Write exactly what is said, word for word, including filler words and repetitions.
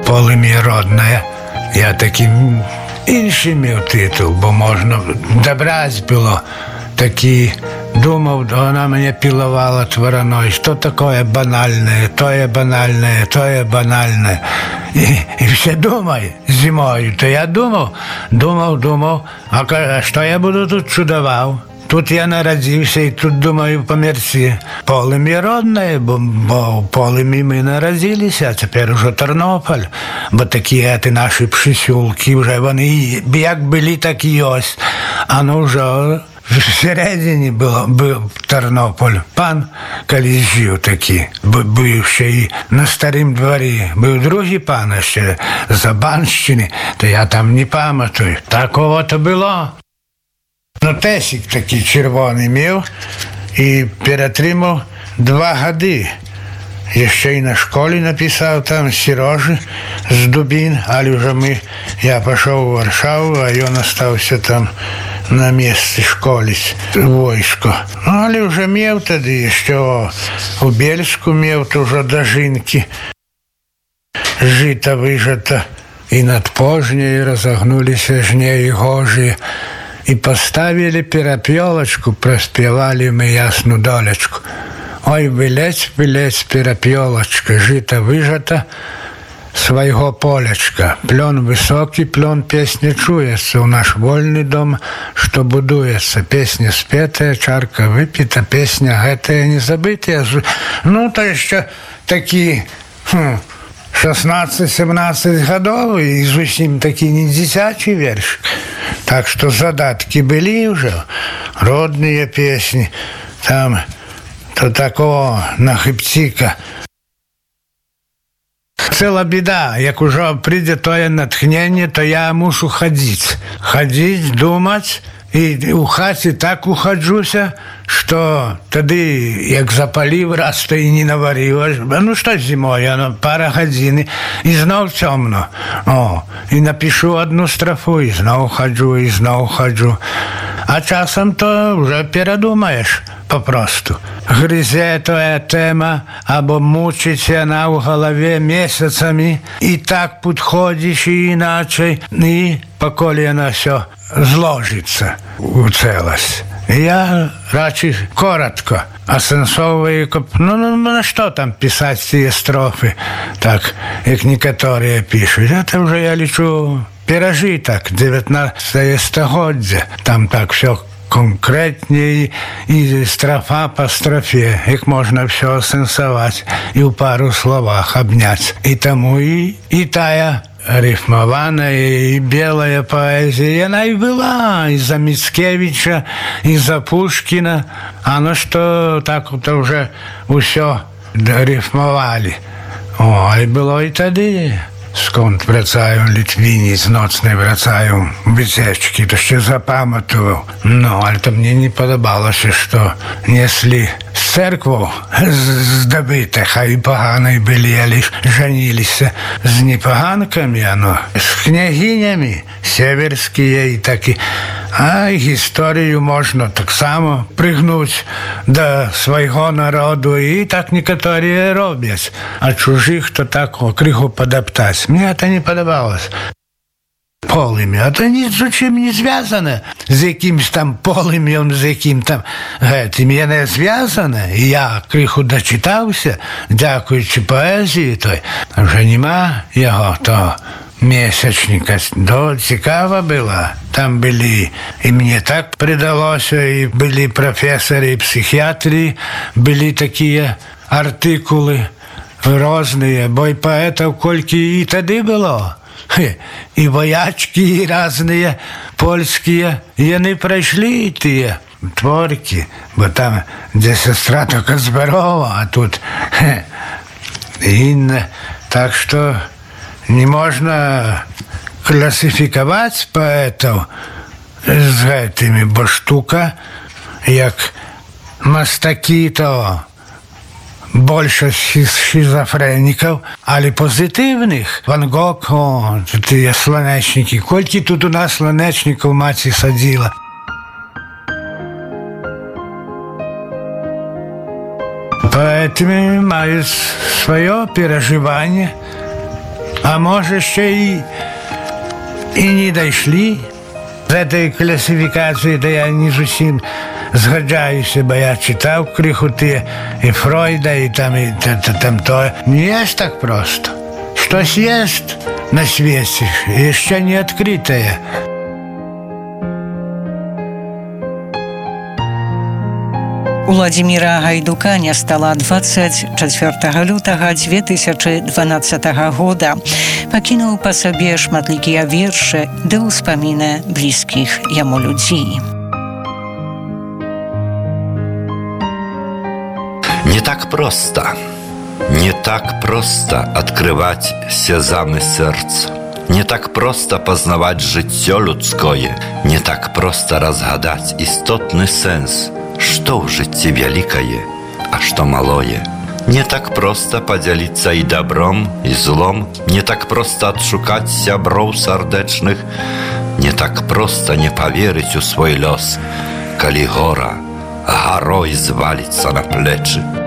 полым'я роднае. Я такі іншы меў тытул, бо можна дабраць было. Такі думаў, вона мяне пілавала твараной, што такое банальнае, тое банальнае, тое банальнае. І, і все думай зімою. То я думаў, думаў, думаў, а, а што я буду тут чудаваў? Тут я нарадзіўся і тут, думаю, памерці. Полым'я роднае, бо, бо полым'і мы нарадзіліся, а цяпер ужо Тарнополь. Бо такія ты нашы пшысюлкі, уже вони як былі, так і ёсць. А ну ўжо всередині було, був Тернополь. Пан колись жив такий, був ще і на Старім дворі. Був другий пан ще з Банщини, то я там не пам'ятаю. Такого-то було. Ну, тесик такий червоний мав і перетримав два годи. Я ще й на школі написав там Сережі з Дубін, але вже ми, я пішов у Варшаву, а він остався там на місці школись, войско. Ну, але вже мав тоді, що у Бельську мав, то вже до жінки жита вижата, і над пожнею розогнулися жнеї гожі, і поставили перепілочку, проспівали ми ясну долечку. Ой, вилець, вилець, перепілочка, жита вижата, свайго полечка. Плён высокі, плён песня чуецца ў наш вольны дом, што будуецца. Песня спетая, чарка выпіта, песня гэтая не забытая. Ну, то яшчэ такі хм, шестнадцать-семнадцать гадоў і зусім такі не дзіцячы верш. Так што задаткі былі ўжо, родныя песні. Там то такого на хыбціка. Цела біда, як ужо прыйдзе тое натхненне, то я мушу хадзіць. Хадзіць, думаць, і у хаце так ухаджуся, што тады, як запаліў, раз то і не наваріла. Ну што зімой, ну, пара гадзіны, і зноў цёмно. О, і напішу одну страфу, і зноў хаджу, і зноў хаджу. А часам то вже перадумаєш попросту. Грызе твоя тема, або мучить яна ў галаве месяцамі, і так подходиш і іначай, і паколі яна все зложится у целость. Я рачи коротко асэнсоўваю, ну, ну, на что там писать тие строфы, так, як некаторыя пишут. Это уже, я лічу, перажиток девятнадцатое стагоддзя. Там так все конкретнее, и строфа по строфе, их можно все асэнсаваць и в пару словах обнять. И тому и, и тая рифмованная и белая поэзия, она и была и за Мицкевича, и за Пушкина. Оно что так вот уже все рифмовали. О, и было и тады. Скąd wracają Litwini z nocnej, wracają wycieczki, to się zapamiętał. No, ale to mnie nie podobało się, że nieсли z cerkвą zdobyte, a i poganej byli, ale żenili się z niepogankami, no, z kniaginiami siewerskie i takie. A i historię można tak samo прыгнуть do swojego narodu i tak niektórzy robią, a чужих to tak o krychu podeptać. Мне это не подобалось. Полым'я, это ни з чим не зв'язане. З якимсь там полым'ям, з яким там гэтым. Я не зв'язане. І я криху дочитався, дякуючи поезії той. Вже нема його того месячника. Да, цікава була. Там были, и мне так придалося, и были профессоры психиатрии, были такие артикулы разные, бо и поэтов кольки и тады было. И воячки разные, польские, и они прошли те творки, бо там, где сестра только здорова, а тут Инна. Так что не можно классификовать поэтов з гэтымі, бо штука, як мастакі, то больше шизофреников, але позитивных. Ван Гог, о, тыя сланечники. Колькі тут у нас сланечников маці садила. Поэтому маюць свое переживание. А может, еще и, и не дошли. З этой классификации, да я не зусім згаджаюся, бо я читав криху ти і Фройда, і там, і там то. Не есть так просто. Что-то есть на свете, еще не открытое. Уладзіміра Гайдука не стала двадцать четвёртага лютага две тысячи дванадцатага года. Пакінуў па сабе шматлікія вершы ды ўспаміны блізкіх яму людзей. Не так просто, не так просто открывать сезамы сердца. Не так просто познавать жыццё людское, не так просто разгадать істотны сэнс, что в жыцці великое, а что малое. Не так просто поделиться и добром, и злом, не так просто отшукать сяброў сардэчных, не так просто не поверить у свой лёс, калі гора горой звалится на плечи.